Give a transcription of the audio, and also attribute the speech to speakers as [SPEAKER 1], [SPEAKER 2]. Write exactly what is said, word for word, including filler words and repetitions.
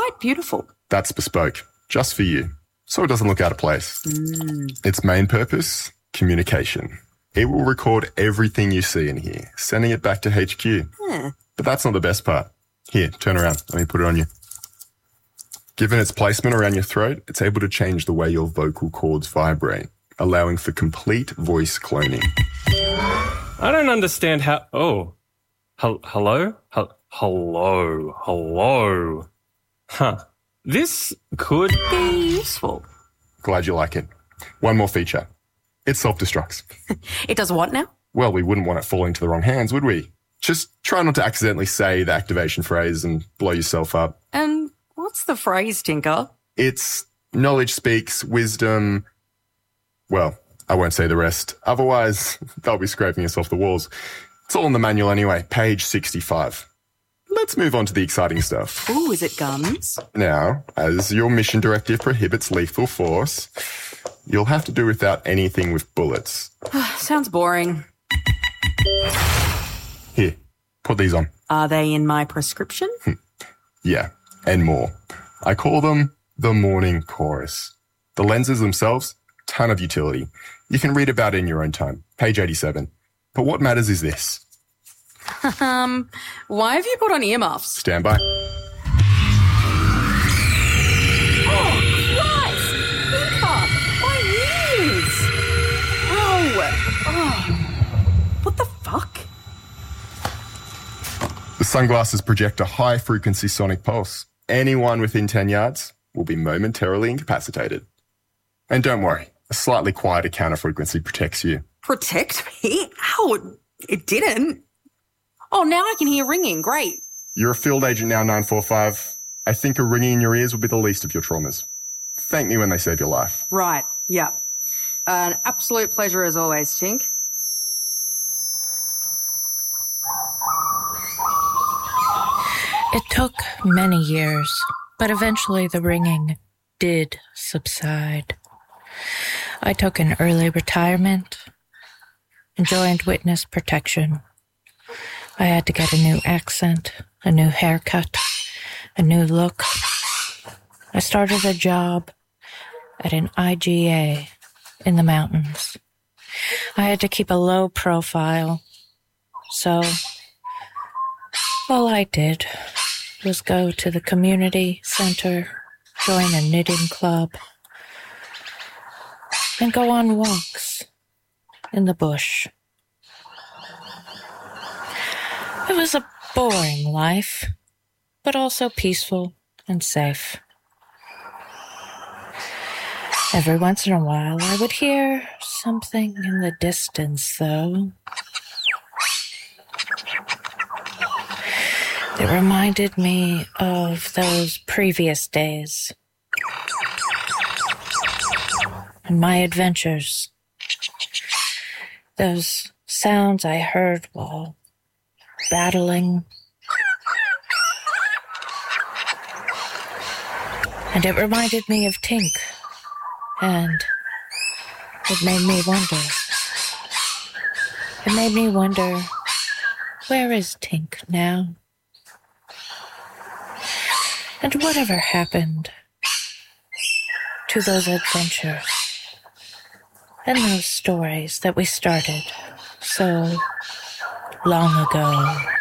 [SPEAKER 1] quite beautiful.
[SPEAKER 2] That's bespoke, just for you, so it doesn't look out of place.
[SPEAKER 1] Mm.
[SPEAKER 2] Its main purpose? Communication. It will record everything you see and hear, sending it back to H Q.
[SPEAKER 1] Huh.
[SPEAKER 2] But that's not the best part. Here, turn around. Let me put it on you. Given its placement around your throat, it's able to change the way your vocal cords vibrate, allowing for complete voice cloning.
[SPEAKER 3] I don't understand how... Oh. Hel- hello? Hel- hello? Hello? Huh. This could
[SPEAKER 1] be useful.
[SPEAKER 2] Glad you like it. One more feature. It self-destructs.
[SPEAKER 1] It does what now?
[SPEAKER 2] Well, we wouldn't want it falling to the wrong hands, would we? Just try not to accidentally say the activation phrase and blow yourself up.
[SPEAKER 1] And what's the phrase, Tinker?
[SPEAKER 2] It's knowledge speaks, wisdom... Well, I won't say the rest. Otherwise, they'll be scraping us off the walls. It's all in the manual anyway, page sixty-five. Let's move on to the exciting stuff.
[SPEAKER 1] Ooh, is it guns?
[SPEAKER 2] Now, as your mission directive prohibits lethal force, you'll have to do without anything with bullets.
[SPEAKER 1] Sounds boring.
[SPEAKER 2] Here, put these on.
[SPEAKER 1] Are they in my prescription?
[SPEAKER 2] Yeah, and more. I call them the Morning Chorus. The lenses themselves, ton of utility. You can read about it in your own time. Page eighty-seven. But what matters is this.
[SPEAKER 1] um, why have you put on earmuffs?
[SPEAKER 2] Stand by.
[SPEAKER 1] Oh, Christ! Tinker! My ears! Oh! Oh! What the fuck?
[SPEAKER 2] The sunglasses project a high-frequency sonic pulse. Anyone within ten yards will be momentarily incapacitated. And don't worry, a slightly quieter counter-frequency protects you.
[SPEAKER 1] Protect me? Ow, it didn't. Oh, now I can hear ringing. Great.
[SPEAKER 2] You're a field agent now, nine four five. I think a ringing in your ears will be the least of your traumas. Thank me when they save your life.
[SPEAKER 1] Right, yeah. An absolute pleasure as always, Tink.
[SPEAKER 4] It took many years, but eventually the ringing did subside. I took an early retirement and joined witness protection. I had to get a new accent, a new haircut, a new look. I started a job at an I G A in the mountains. I had to keep a low profile, so all I did was go to the community center, join a knitting club, and go on walks in the bush. It was a boring life, but also peaceful and safe. Every once in a while, I would hear something in the distance, though. It reminded me of those previous days and my adventures. Those sounds I heard while battling. And it reminded me of Tink. And it made me wonder. It made me wonder, where is Tink now? And whatever happened to those adventures and those stories that we started so long ago?